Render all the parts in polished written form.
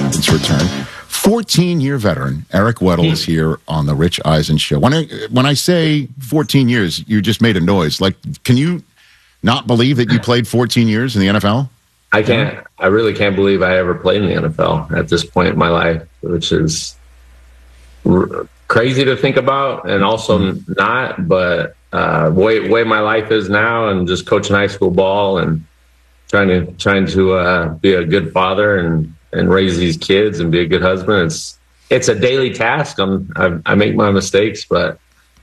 It's return. 14-year veteran Eric Weddle is here on the Rich Eisen Show. When I say 14 years, you just made a noise. Like, can you not believe that you played 14 years in the NFL? I can't. I really can't believe I ever played in the NFL at this point in my life, which is crazy to think about, and also not. But way my life is now, and just coaching high school ball and trying to be a good father and raise these kids and be a good husband. It's a daily task. I make my mistakes, but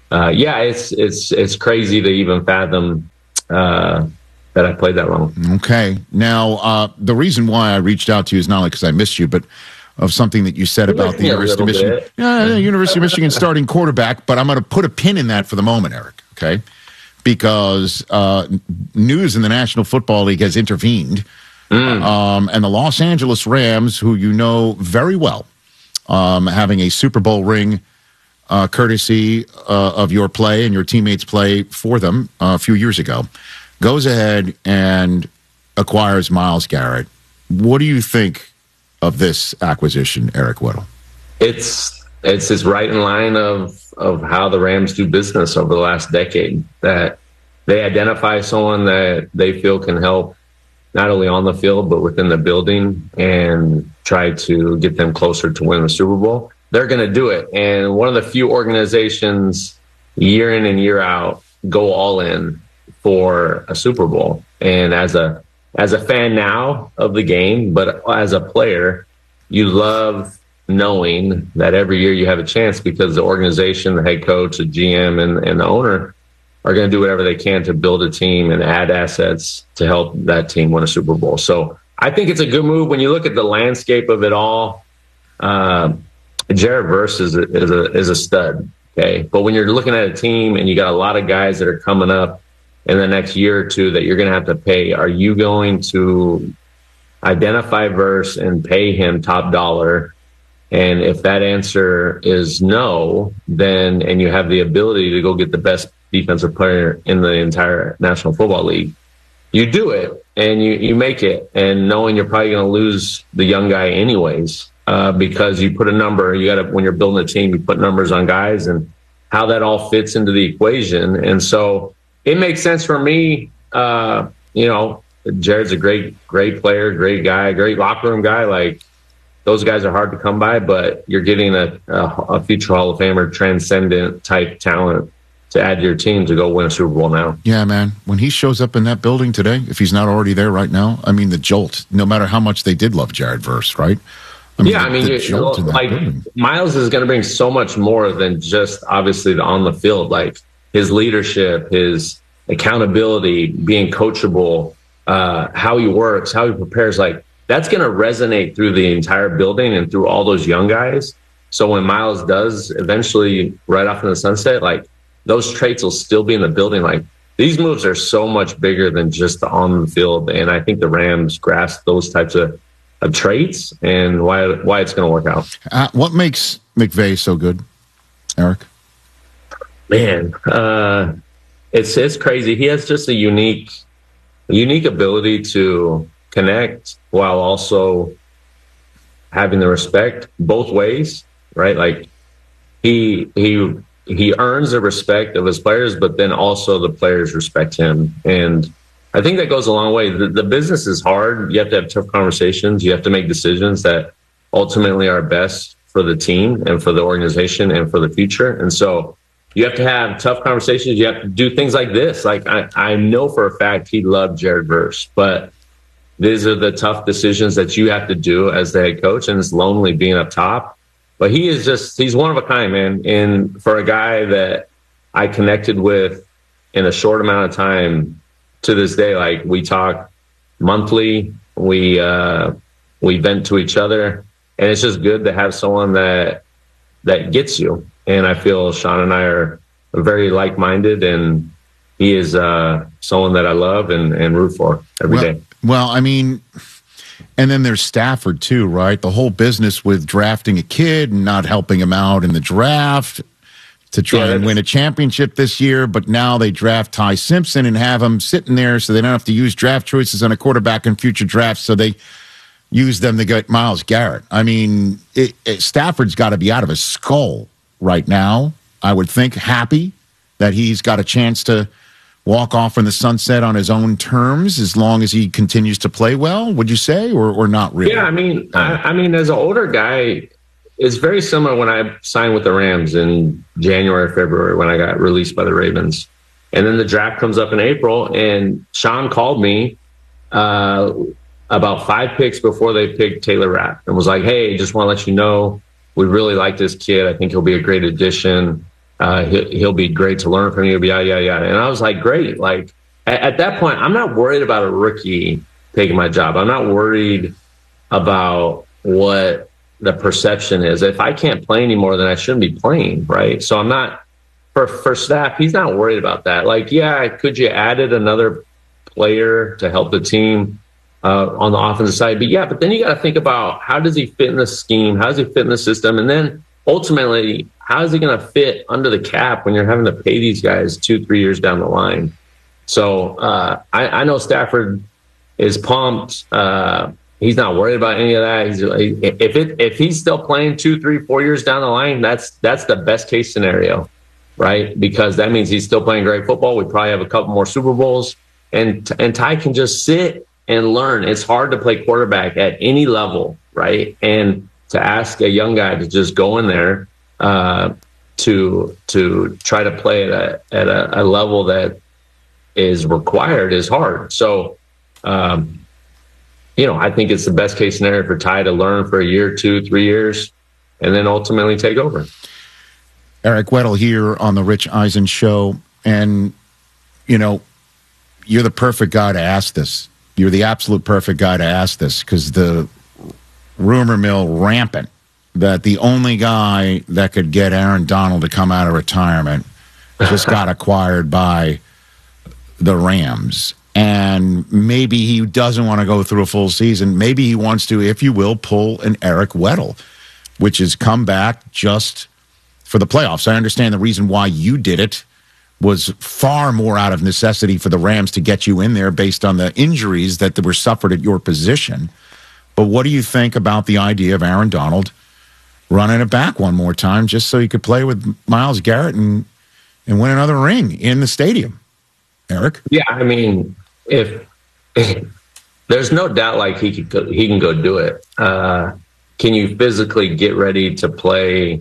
it's crazy to even fathom that I played that long. Okay. Now, the reason why I reached out to you is not only because I missed you, but of something that you said about the University of Michigan. University of Michigan starting quarterback, but I'm going to put a pin in that for the moment, Eric, okay? Because news in the National Football League has intervened, and the Los Angeles Rams, who you know very well, having a Super Bowl ring courtesy of your play and your teammates' play for them a few years ago, goes ahead and acquires Myles Garrett. What do you think of this acquisition, Eric Weddle? It's just right in line of how the Rams do business over the last decade, that they identify someone that they feel can help not only on the field but within the building and try to get them closer to win the Super Bowl. They're going to do it. And one of the few organizations year in and year out go all in for a Super Bowl. And as a fan now of the game, but as a player, you love knowing that every year you have a chance, because the organization, the head coach, the GM, and the owner are going to do whatever they can to build a team and add assets to help that team win a Super Bowl. So I think it's a good move. When you look at the landscape of it all, Jared Verse is a stud. Okay. But when you're looking at a team and you got a lot of guys that are coming up in the next year or two that you're going to have to pay, are you going to identify Verse and pay him top dollar? And if that answer is no, then, and you have the ability to go get the best defensive player in the entire National Football League, you do it and you make it, and knowing you're probably going to lose the young guy anyways, because you put a number, when you're building a team, you put numbers on guys and how that all fits into the equation. And so it makes sense for me. Jared's a great player, great guy, great locker room guy. Like, those guys are hard to come by, but you're getting a future Hall of Famer, transcendent type talent to add to your team to go win a Super Bowl now. Yeah, man. When he shows up in that building today, if he's not already there right now, I mean, the jolt, no matter how much they did love Jared Verse, right? Myles is going to bring so much more than just obviously the on the field, like his leadership, his accountability, being coachable, how he works, how he prepares, like, that's going to resonate through the entire building and through all those young guys. So when Myles does eventually ride off in the sunset, like, those traits will still be in the building. Like, these moves are so much bigger than just the on the field. And I think the Rams grasp those types of traits and why it's going to work out. What makes McVay so good, Eric? Man, it's crazy. He has just a unique ability to connect while also having the respect both ways, right? Like, he earns the respect of his players, but then also the players respect him. And I think that goes a long way. The business is hard. You have to have tough conversations. You have to make decisions that ultimately are best for the team and for the organization and for the future. And so you have to have tough conversations. You have to do things like this. Like, I know for a fact he loved Jared Verse, but these are the tough decisions that you have to do as the head coach, and it's lonely being up top. But he's one of a kind, man. And for a guy that I connected with in a short amount of time to this day, like, we talk monthly, we vent to each other, and it's just good to have someone that gets you. And I feel Sean and I are very like-minded, and he is someone that I love and root for every day. Well, I mean, and then there's Stafford too, right? The whole business with drafting a kid and not helping him out in the draft to try and win a championship this year, but now they draft Ty Simpson and have him sitting there so they don't have to use draft choices on a quarterback in future drafts. So they use them to get Myles Garrett. I mean, Stafford's got to be out of his skull right now, I would think, happy that he's got a chance to walk off in the sunset on his own terms as long as he continues to play well, would you say, or not really? Yeah, I mean, as an older guy, it's very similar when I signed with the Rams in January, February, when I got released by the Ravens. And then the draft comes up in April, and Sean called me about 5 picks before they picked Taylor Rapp and was like, hey, just want to let you know, we really like this kid. I think he'll be a great addition. He'll be great to learn from you, yada, yada, yada. And I was like, great. Like at that point, I'm not worried about a rookie taking my job. I'm not worried about what the perception is. If I can't play anymore, then I shouldn't be playing, right? So I'm not, for Staff, he's not worried about that. Like, yeah, could you added another player to help the team on the offensive side? But then you got to think about, how does he fit in the scheme? How does he fit in the system? And then ultimately, how is he going to fit under the cap when you're having to pay these guys 2-3 years down the line? So I know Stafford is pumped. He's not worried about any of that. If he's still playing 2, 3, 4 years down the line, that's the best case scenario, right? Because that means he's still playing great football. We probably have a couple more Super Bowls, and Ty can just sit and learn. It's hard to play quarterback at any level, right? And to ask a young guy to just go in there to try to play at a level that is required is hard. So, I think it's the best case scenario for Ty to learn for a year, 2, 3 years, and then ultimately take over. Eric Weddle here on the Rich Eisen Show. And, you're the perfect guy to ask this. You're the absolute perfect guy to ask this, because the rumor mill rampant that the only guy that could get Aaron Donald to come out of retirement just got acquired by the Rams. And maybe he doesn't want to go through a full season. Maybe he wants to, if you will, pull an Eric Weddle, which is come back just for the playoffs. I understand the reason why you did it was far more out of necessity for the Rams to get you in there based on the injuries that were suffered at your position. But what do you think about the idea of Aaron Donald running it back one more time just so he could play with Myles Garrett and win another ring in the stadium? Eric? Yeah, I mean, if there's no doubt, like, he can go do it. Can you physically get ready to play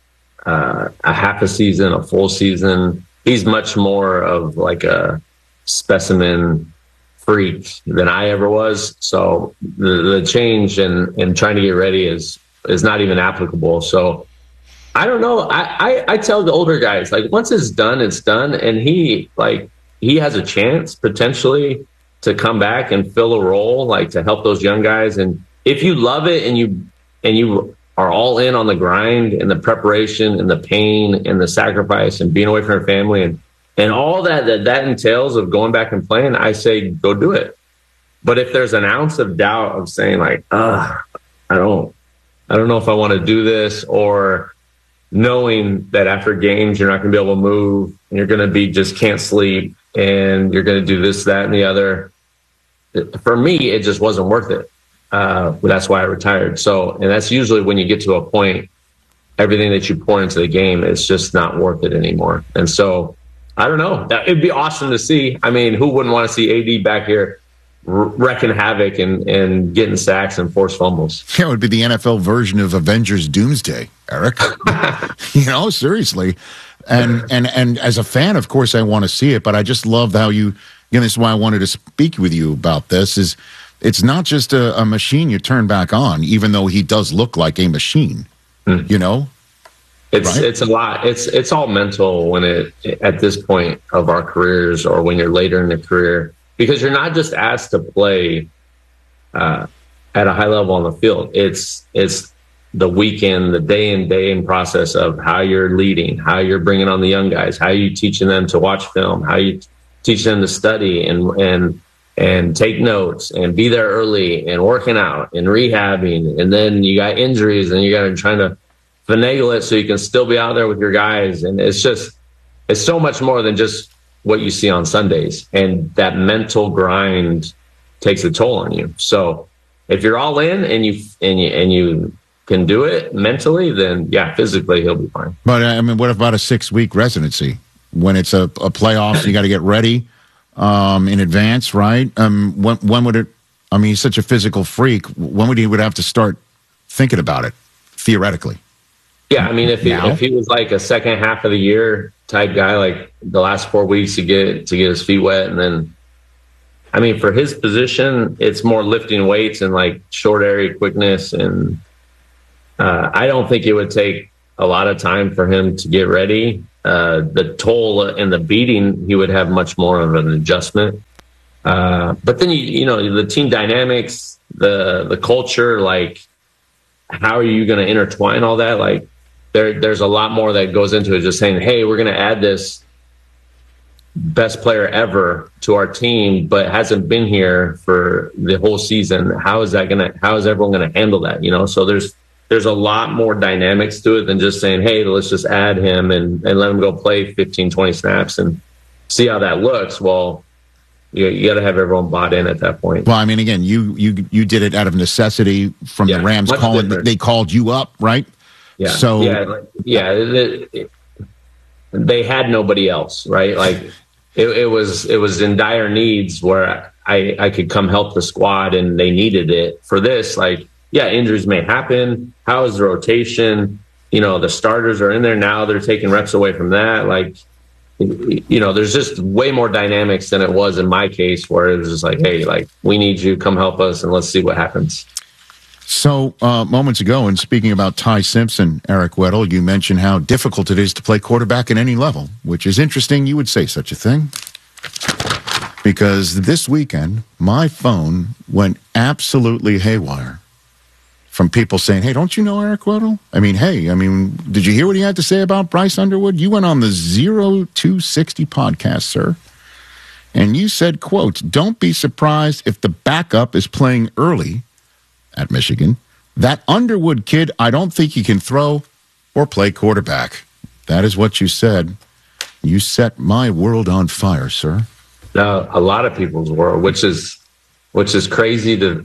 a half a season, a full season? He's much more of like a specimen freak than I ever was. So the change and trying to get ready is not even applicable. So I don't know. I tell the older guys, like, once it's done, it's done. And he has a chance potentially to come back and fill a role, like, to help those young guys. And if you love it and you are all in on the grind and the preparation and the pain and the sacrifice and being away from your family and all that entails of going back and playing, I say, go do it. But if there's an ounce of doubt of saying, like, I don't know if I want to do this, or knowing that after games, you're not going to be able to move and you're going to be just can't sleep and you're going to do this, that, and the other. For me, it just wasn't worth it. That's why I retired. So, and that's usually when you get to a point, everything that you pour into the game is just not worth it anymore. And so, I don't know. It'd be awesome to see. I mean, who wouldn't want to see AD back here wrecking havoc and getting sacks and forced fumbles? Yeah, it would be the NFL version of Avengers Doomsday, Eric. Seriously. And as a fan, of course, I want to see it, but I just love how this is why I wanted to speak with you about this, is it's not just a machine you turn back on, even though he does look like a machine, It's a lot. It's all mental at this point of our careers, or when you're later in the career, because you're not just asked to play at a high level on the field. It's the weekend, the day in process of how you're leading, how you're bringing on the young guys, how you teaching them to watch film, how you teach them to study and take notes and be there early and working out and rehabbing. And then you got injuries and you got to trying to finagle it so you can still be out there with your guys. And it's so much more than just what you see on Sundays. And that mental grind takes a toll on you. So if you're all in and you can do it mentally, then yeah, physically he'll be fine. But I mean, what about a 6-week residency when it's a playoffs? You got to get ready in advance, right? When would it? I mean, he's such a physical freak. When would he have to start thinking about it theoretically? Yeah, I mean, if he was like a second half of the year type guy, like the last 4 weeks to get his feet wet, and then, I mean, for his position, it's more lifting weights and like short area quickness, and I don't think it would take a lot of time for him to get ready. The toll and the beating, he would have much more of an adjustment. But then you know the team dynamics, the culture, like how are you going to intertwine all that? Like there's a lot more that goes into it. Just saying, hey, we're going to add this best player ever to our team, but hasn't been here for the whole season. How is everyone going to handle that? You know, so there's a lot more dynamics to it than just saying, hey, let's just add him and let him go play 15, 20 snaps and see how that looks. Well, you got to have everyone bought in at that point. Well, I mean, again, you did it out of necessity from the Rams calling. They called you up, right? Yeah. So they had nobody else, right? Like it was in dire needs where I could come help the squad, and they needed it for this. Like, yeah, injuries may happen. How is the rotation? You know, the starters are in there now. They're taking reps away from that. Like, you know, there's just way more dynamics than it was in my case, where it was just like, hey, like, we need you, come help us, and let's see what happens. So moments ago, and speaking about Ty Simpson, Eric Weddle, you mentioned how difficult it is to play quarterback at any level, which is interesting you would say such a thing. Because this weekend, my phone went absolutely haywire from people saying, hey, don't you know Eric Weddle? I mean, did you hear what he had to say about Bryce Underwood? You went on the 0260 podcast, sir, and you said, quote, don't be surprised if the backup is playing early at Michigan. That Underwood kid, I don't think he can throw or play quarterback. That is what you said. You set my world on fire, sir. A lot of people's world, which is crazy to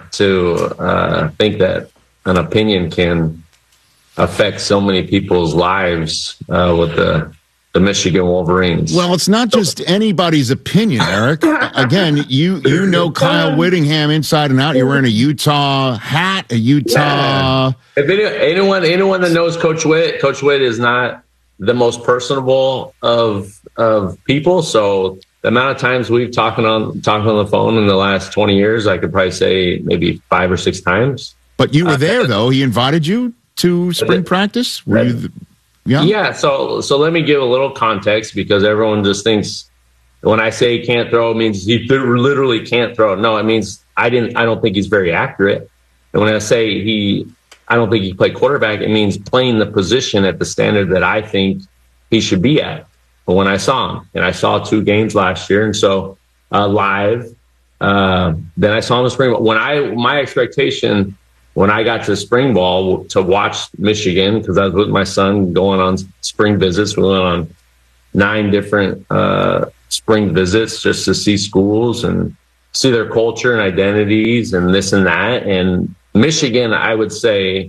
think that an opinion can affect so many people's lives with the Michigan Wolverines. Well, it's not just anybody's opinion, Eric. Again, you know Kyle Whittingham inside and out. You're wearing a Utah hat, a Utah. Yeah. If anyone that knows Coach Witt is not the most personable of people. So the amount of times we've talked on the phone in the last 20 years, I could probably say maybe 5 or 6 times. But you were there, though. He invited you to spring practice? Were you? Yeah. So let me give a little context, because everyone just thinks when I say he can't throw, it means he literally can't throw. No, it means I don't think he's very accurate. And when I say I don't think he played quarterback, it means playing the position at the standard that I think he should be at. But when I saw him, and I saw 2 games last year, and so live, then I saw him in spring ball. My expectation when I got to spring ball to watch Michigan, because I was with my son going on spring visits. We went on 9 different spring visits just to see schools and see their culture and identities and this and that. And Michigan, I would say,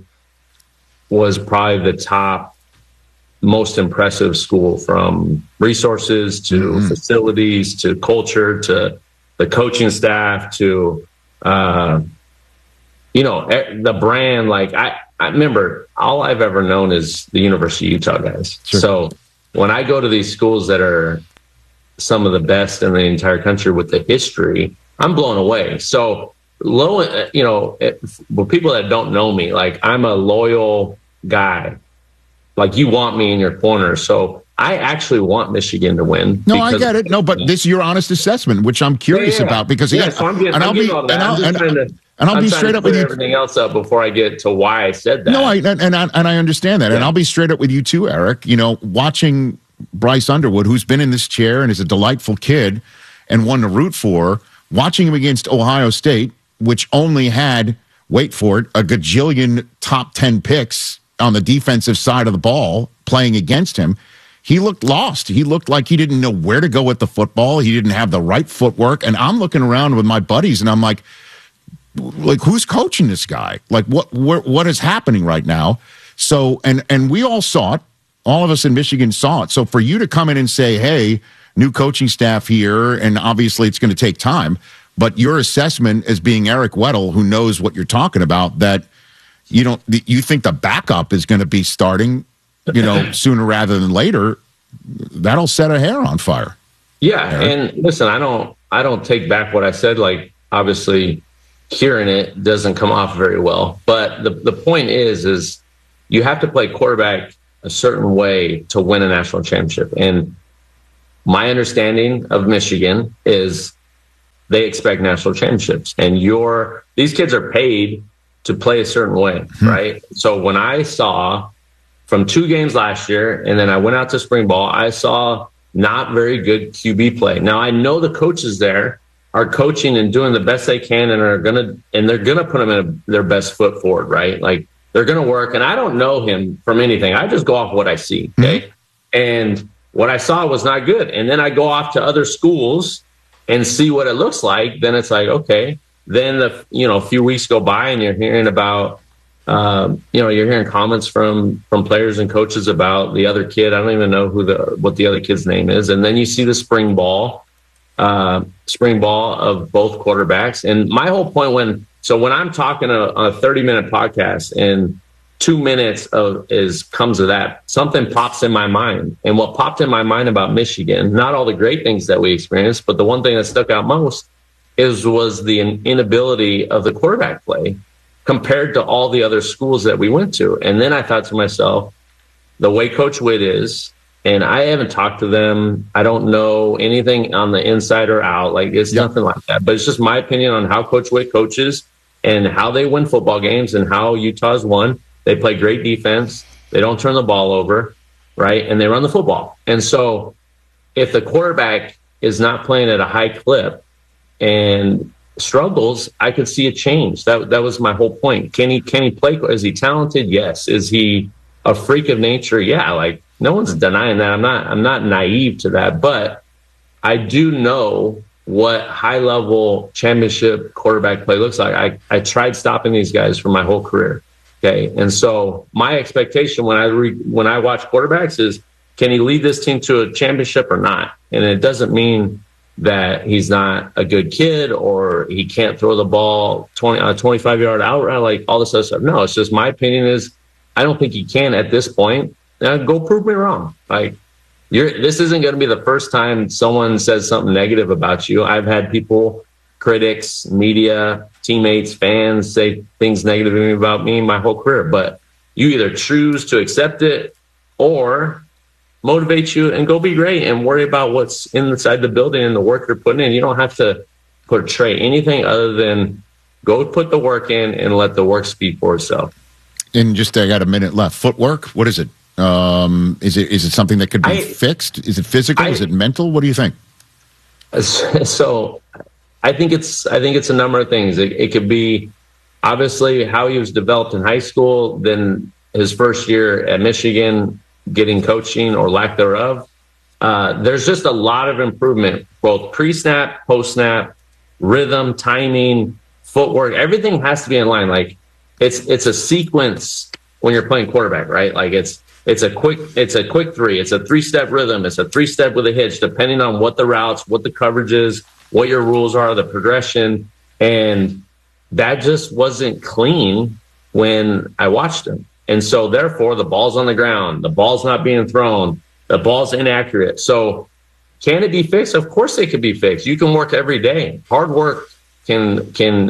was probably the top most impressive school, from resources to facilities to culture to the coaching staff to the brand. Like I remember, all I've ever known is the University of Utah guys. Sure. So when I go to these schools that are some of the best in the entire country with the history, I'm blown away. So for people that don't know me, like, I'm a loyal guy. Like, you want me in your corner. So I actually want Michigan to win. No, I get it. No, but this is your honest assessment, which I'm curious about, because again, I'll be straight up with you. Everything else up before I get to why I said that. No, I understand that, and I'll be straight up with you too, Eric. You know, watching Bryce Underwood, who's been in this chair and is a delightful kid and one to root for, watching him against Ohio State, which only had, wait for it, a gajillion top 10 picks on the defensive side of the ball playing against him. He looked lost. He looked like he didn't know where to go with the football. He didn't have the right footwork. And I'm looking around with my buddies, and I'm like, like who's coaching this guy? Like what is happening right now? So, and we all saw it. All of us in Michigan saw it. So for you to come in and say, hey, new coaching staff here, and obviously it's going to take time, but your assessment as being Eric Weddle, who knows what you're talking about, that you think the backup is going to be starting, sooner rather than later, that'll set a hair on fire. Yeah. Eric. And listen, I don't take back what I said. Like, obviously hearing it doesn't come off very well, but the point is you have to play quarterback a certain way to win a national championship. And my understanding of Michigan is they expect national championships, and these kids are paid to play a certain way, right? So when I saw from 2 games last year, and then I went out to spring ball, I saw not very good QB play. Now I know the coaches there are coaching and doing the best they can, and they're gonna put them in their best foot forward, right? Like, they're going to work. And I don't know him from anything. I just go off what I see. Okay. And what I saw was not good. And then I go off to other schools and see what it looks like. Then it's like, okay, then a few weeks go by and you're hearing about, you're hearing comments from players and coaches about the other kid. I don't even know what the other kid's name is. And then you see the spring ball of both quarterbacks. And my whole point when I'm talking on a 30-minute podcast and 2 minutes comes of that, something pops in my mind. And what popped in my mind about Michigan, not all the great things that we experienced, but the one thing that stuck out most was the inability of the quarterback play compared to all the other schools that we went to. And then I thought to myself, the way Coach Witt is, and I haven't talked to them. I don't know anything on the inside or out. Like, it's nothing like that. But it's just my opinion on how Coach Witt coaches and how they win football games and how Utah's won. They play great defense. They don't turn the ball over, right? And they run the football. And so if the quarterback is not playing at a high clip and struggles, I could see a change. That was my whole point. Can he play? Is he talented? Yes. Is he a freak of nature? Yeah. Like, no one's denying that. I'm not naive to that, but I do know what high-level championship quarterback play looks like. I tried stopping these guys for my whole career. Okay, and so my expectation when I watch quarterbacks is, can he lead this team to a championship or not? And it doesn't mean that he's not a good kid or he can't throw the ball 25-yard out, like all this other stuff. No, it's just my opinion is I don't think he can at this point. Now, go prove me wrong. Like, this isn't going to be the first time someone says something negative about you. I've had people, critics, media, teammates, fans say things negatively about me my whole career. But you either choose to accept it or motivate you and go be great and worry about what's inside the building and the work you're putting in. You don't have to portray anything other than go put the work in and let the work speak for itself. And I got a minute left. Footwork, what is it? Is it something that could be fixed? Is it physical? Is it mental? What do you think? So I think it's a number of things. It could be obviously how he was developed in high school, then his first year at Michigan, getting coaching or lack thereof. There's just a lot of improvement, both pre-snap, post-snap, rhythm, timing, footwork. Everything has to be in line. Like, it's a sequence when you're playing quarterback, right? Like, it's a quick 3. It's a 3-step rhythm. It's a 3-step with a hitch, depending on what the routes, what the coverage is, what your rules are, the progression. And that just wasn't clean when I watched him. And so therefore the ball's on the ground, the ball's not being thrown, the ball's inaccurate. So can it be fixed? Of course it could be fixed. You can work every day. Hard work can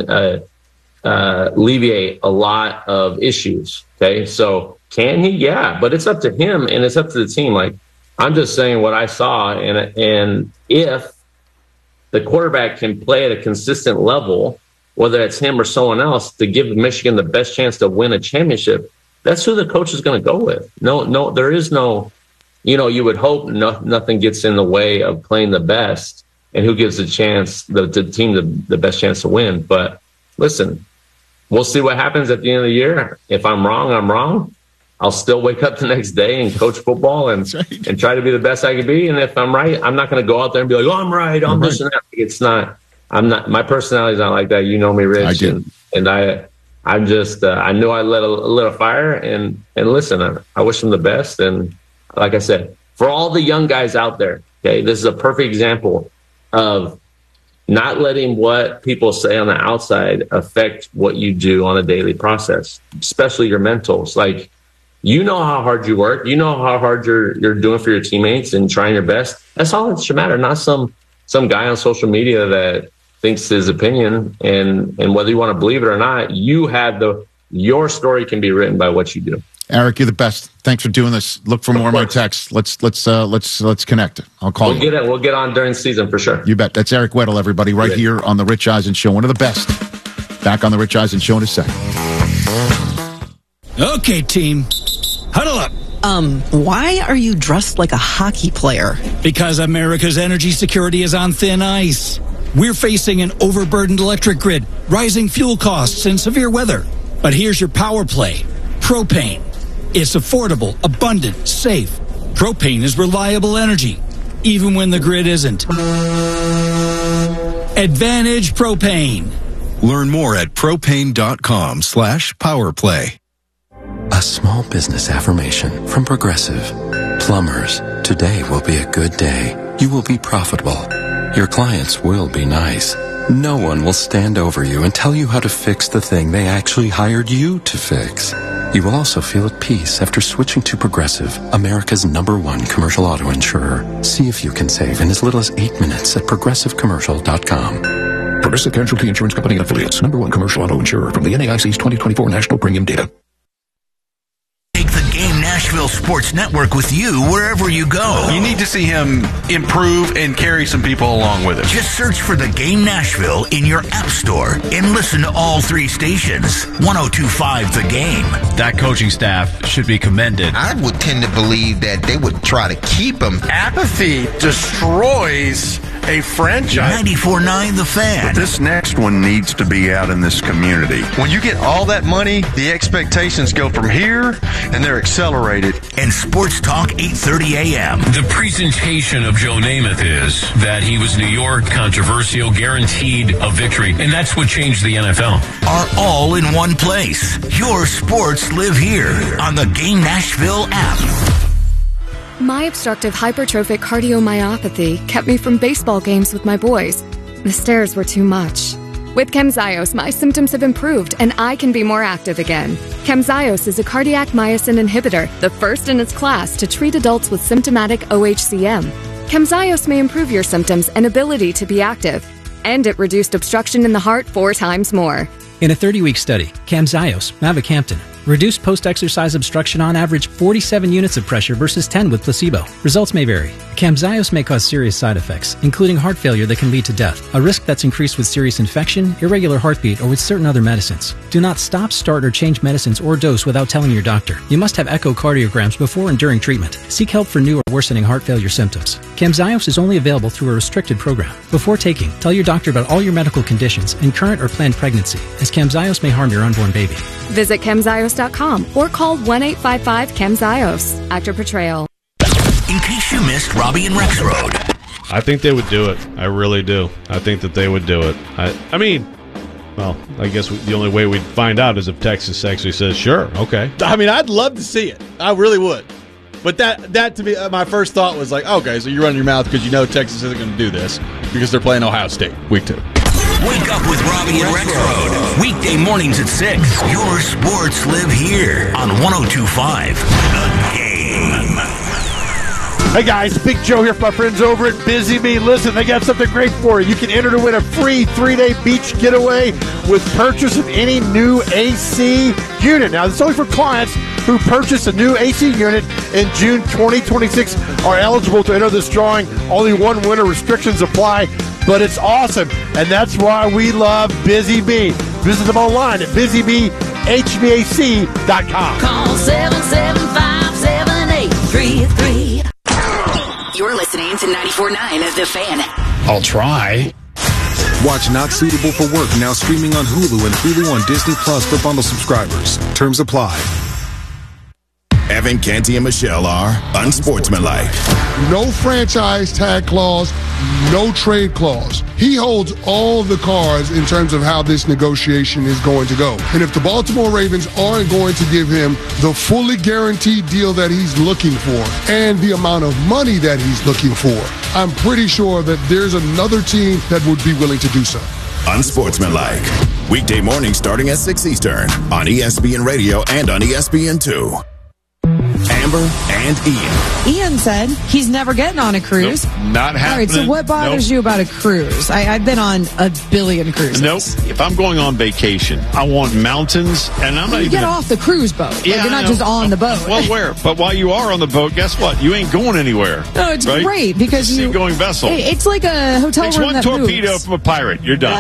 alleviate a lot of issues. Okay. So can he? Yeah, but it's up to him and it's up to the team. Like, I'm just saying what I saw. And if the quarterback can play at a consistent level, whether it's him or someone else, to give Michigan the best chance to win a championship, that's who the coach is going to go with. No, there is no, you would hope nothing gets in the way of playing the best and who gives the team the best chance to win. But listen, we'll see what happens at the end of the year. If I'm wrong, I'm wrong. I'll still wake up the next day and coach football and try to be the best I can be. And if I'm right, I'm not going to go out there and be like, oh, I'm right. I'm this and that. It's not my personality is not like that. You know me, Rich. I do. And I'm just, I know I lit a fire, and listen, I wish them the best. And like I said, for all the young guys out there, okay, this is a perfect example of not letting what people say on the outside affect what you do on a daily process, especially your mentals. Like, you know how hard you work. You know how hard you're doing for your teammates and trying your best. That's all that should matter, not some guy on social media that thinks his opinion. And whether you want to believe it or not, you have your story can be written by what you do. Eric, you're the best. Thanks for doing this. Look for more of my texts. Let's connect. I'll call you. We'll get on during the season for sure. You bet. That's Eric Weddle, everybody, right here on the Rich Eisen Show. One of the best. Back on the Rich Eisen Show in a second. Okay, team. Huddle up. Why are you dressed like a hockey player? Because America's energy security is on thin ice. We're facing an overburdened electric grid, rising fuel costs, and severe weather. But here's your power play. Propane. It's affordable, abundant, safe. Propane is reliable energy, even when the grid isn't. Advantage Propane. Learn more at propane.com/powerplay. A small business affirmation from Progressive. Plumbers, today will be a good day. You will be profitable. Your clients will be nice. No one will stand over you and tell you how to fix the thing they actually hired you to fix. You will also feel at peace after switching to Progressive, America's #1 commercial auto insurer. See if you can save in as little as 8 minutes at progressivecommercial.com. Progressive Casualty Insurance Company and Affiliates, #1 commercial auto insurer from the NAIC's 2024 National Premium Data. Take the Game Nashville Sports Network with you wherever you go. You need to see him improve and carry some people along with him. Just search for the Game Nashville in your app store and listen to all 3 stations. 102.5 The Game. That coaching staff should be commended. I would tend to believe that they would try to keep him. Apathy destroys a franchise. 94.9 The Fan. But this next one needs to be out in this community. When you get all that money, the expectations go from here, and they're accelerated. And Sports Talk 8:30 a.m. The presentation of Joe Namath is that he was New York, controversial, guaranteed a victory, and that's what changed the NFL. Are all in one place. Your sports live here on the Game Nashville app. My obstructive hypertrophic cardiomyopathy kept me from baseball games with my boys. The stairs were too much. With Camzyos, my symptoms have improved and I can be more active again. Camzyos is a cardiac myosin inhibitor, the first in its class to treat adults with symptomatic OHCM. Camzyos may improve your symptoms and ability to be active, and it reduced obstruction in the heart 4 times more. In a 30-week study, Camzyos, mavacamten, reduced post-exercise obstruction on average 47 units of pressure versus 10 with placebo. Results may vary. Camzyos may cause serious side effects, including heart failure that can lead to death, a risk that's increased with serious infection, irregular heartbeat, or with certain other medicines. Do not stop, start, or change medicines or dose without telling your doctor. You must have echocardiograms before and during treatment. Seek help for new or worsening heart failure symptoms. Camzyos is only available through a restricted program. Before taking, tell your doctor about all your medical conditions and current or planned pregnancy, as Camzyos may harm your unborn baby. Visit Camzyos.com or call 1-855-CAMZYOS. Actor Portrayal. In case you missed Robbie and Rex Road. I think they would do it. I really do. I think that they would do it. I mean, well, I guess the only way we'd find out is if Texas actually says, sure, okay. I mean, I'd love to see it. I really would. But that to me, my first thought was like, okay, so you're running your mouth because you know Texas isn't going to do this because they're playing Ohio State week 2. Wake up with Robbie and Rex Road. Weekday mornings at 6. Your sports live here on 102.5 The Game. Hey guys, Big Joe here from my friends over at Busy Bee. Listen, they got something great for you. You can enter to win a free 3-day beach getaway with purchase of any new AC unit. Now, this is only for clients who purchase a new AC unit in June 2026 are eligible to enter this drawing. Only one winner, restrictions apply, but it's awesome. And that's why we love Busy Bee. Visit them online at busybehvac.com. Call 775-7833. You're listening to 94.9 The Fan. I'll try. Watch Not Suitable for Work now streaming on Hulu and Hulu on Disney Plus for bundle subscribers. Terms apply. Evan, Canty, and Michelle are unsportsmanlike. No franchise tag clause no trade clause. He holds all the cards in terms of how this negotiation is going to go. And if the Baltimore Ravens aren't going to give him the fully guaranteed deal that he's looking for and the amount of money that he's looking for, I'm pretty sure that there's another team that would be willing to do so. Unsportsmanlike. Weekday morning starting at 6 Eastern on ESPN Radio and on ESPN2. Amber and Ian. Ian said he's never getting on a cruise. Nope, not happening. All right, so what bothers you about a cruise? I've been on a billion cruises. Nope. If I'm going on vacation, I want mountains, and I'm not even... You get off the cruise boat. Yeah, you're not just on the boat. Well, where? But while you are on the boat, guess what? You ain't going anywhere. No, it's right? great because it's a seagoing vessel. It's like a hotel room that moves. Takes one torpedo from a pirate. You're done.